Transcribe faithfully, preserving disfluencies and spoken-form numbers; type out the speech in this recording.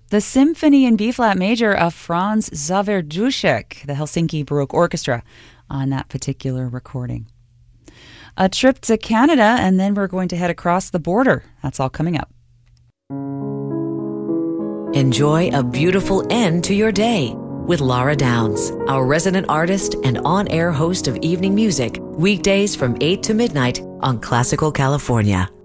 the Symphony in B-flat major of Franz Xaver Dusek, the Helsinki Baroque Orchestra, on that particular recording. A trip to Canada, and then we're going to head across the border. That's all coming up. Enjoy a beautiful end to your day with Laura Downs, our resident artist and on-air host of evening music, weekdays from eight to midnight on Classical California.